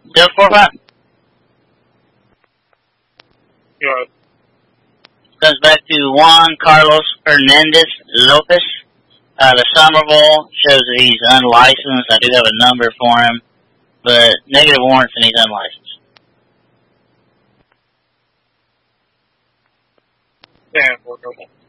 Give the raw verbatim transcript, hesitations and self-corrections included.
Zero four five. Good. Comes back to Juan Carlos Hernandez Lopez. Uh, the Somerville shows that he's unlicensed. I do have a number for him, but negative warrants and he's unlicensed. Yeah, we'll go.